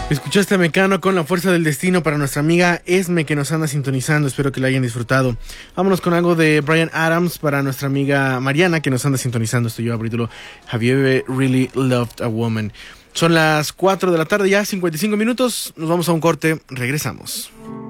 Escuchaste a Mecano con La Fuerza del Destino para nuestra amiga Esme, que nos anda sintonizando. Espero que la hayan disfrutado. Vámonos con algo de Bryan Adams para nuestra amiga Mariana, que nos anda sintonizando. Esto lleva por título Have You Ever Really Loved a Woman? Son las 4 de la tarde, ya 55 minutos. Nos vamos a un corte. Regresamos.